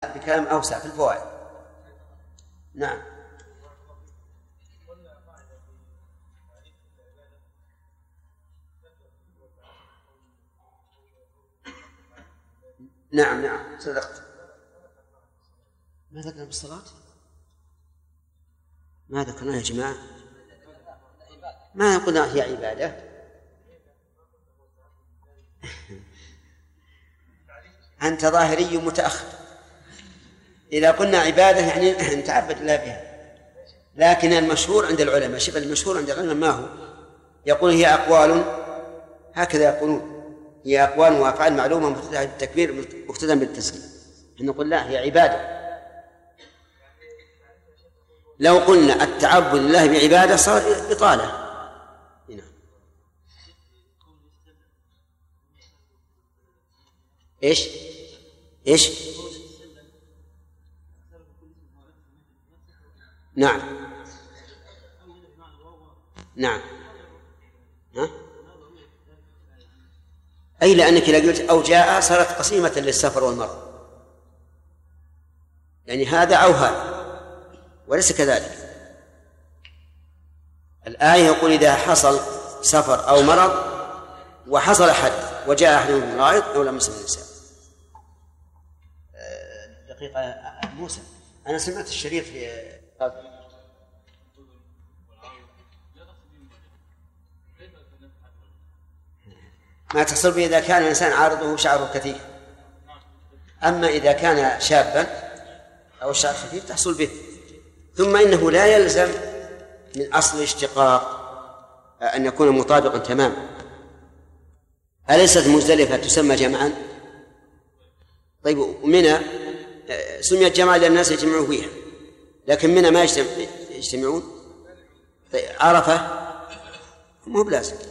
بكلام أوسع في الفوائد. نعم. نعم صدقت. ما ذكرنا بالصلاة؟ ما ذكرنا يا جماعة؟ ما قلنا هي عبادة. أنت ظاهري متأخر. إذا قلنا عبادة يعني نتعبد الله بها، لكن المشهور عند العلماء، شبه المشهور عند العلماء ما هو؟ يقول هي أقوال، هكذا يقولون، هي أقوال وأفعال معلومة مبتدأ بالتكبير مقتدى بالتسليم. نقول لا، هي عبادة. لو قلنا التعبد لله بعبادة صار إطالة. هنا. إيش؟ نعم. ها؟ أي لأنك إذا قلت أو جاء صارت قسيمة للسفر والمرض، يعني هذا أو هذا، وليس كذلك. الآية يقول إذا حصل سفر أو مرض وحصل حد وجاء أحدهم من غائط أو لمس النساء. دقيقة موسى، أنا سمعت الشريط في ما تحصل به إذا كان الإنسان عارضه شعره كثيف، أما إذا كان شابا أو الشعر خفيف تحصل به. ثم إنه لا يلزم من أصل الاشتقاق أن يكون مطابقا تماما. أليست مزدلفة تسمى جمعا؟ طيب منى سميت جمعا لأن الناس يجمعوا فيها، لكن منى ما يجتمعون. طيب عرفة مو بلازم.